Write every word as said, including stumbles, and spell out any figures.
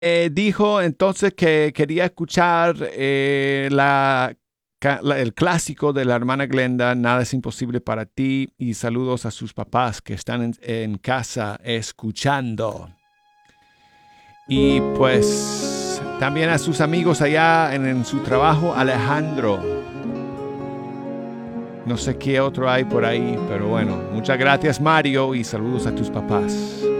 Eh, dijo entonces que quería escuchar eh, la, ca- la- el clásico de la hermana Glenda, Nada es imposible para ti, y saludos a sus papás que están en, en casa escuchando. Y pues también a sus amigos allá en, en su trabajo, Alejandro. No sé qué otro hay por ahí, pero bueno, muchas gracias Mario y saludos a tus papás.